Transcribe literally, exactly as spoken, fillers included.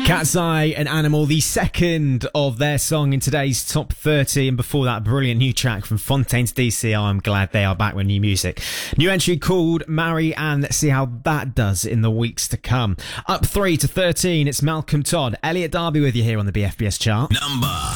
Cat's Eye and Animal, the second of their song in today's top thirty, and before that, brilliant new track from Fontaines D C. I'm glad they are back with new music. New entry called Marry Ann. Let's see how that does in the weeks to come. Up three to thirteen, it's Malcolm Todd, Elliot Darby with you here on the B F B S chart. Number